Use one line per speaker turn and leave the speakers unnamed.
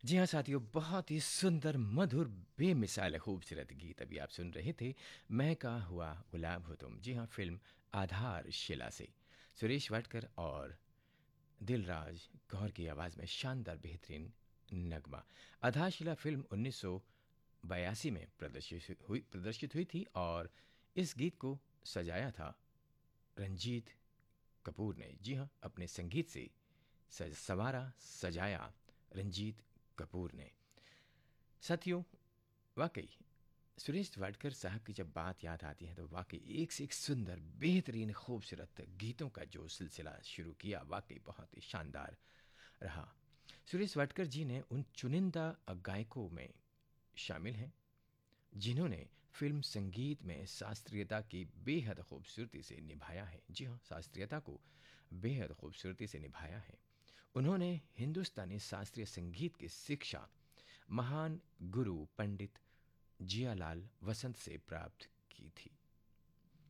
जी हाँ साथियों, बहुत ही सुंदर, मधुर, बेमिसाल खूबसूरत गीत अभी आप सुन रहे थे। महका हुआ गुलाब हो तुम। जी हाँ, फ़िल्म आधारशिला से सुरेश वाडकर और दिलराज कौर की आवाज़ में शानदार बेहतरीन नगमा। आधारशिला फ़िल्म 1982 में प्रदर्शित हुई थी और इस गीत को सजाया था रंजीत कपूर ने। जी हाँ, अपने संगीत से संवारा सजाया रंजीत कपूर ने। साथियों, वाकई सुरेश वाडकर साहब की जब बात याद आती है तो वाकई एक से एक सुंदर बेहतरीन खूबसूरत गीतों का जो सिलसिला शुरू किया वाकई बहुत ही शानदार रहा। सुरेश वाडकर जी ने उन चुनिंदा गायकों में शामिल हैं जिन्होंने फिल्म संगीत में शास्त्रीयता की बेहद खूबसूरती से निभाया है। जी हाँ, शास्त्रीयता को बेहद खूबसूरती से निभाया है। उन्होंने हिंदुस्तानी शास्त्रीय संगीत की शिक्षा महान गुरु पंडित जियालाल वसंत से प्राप्त की थी।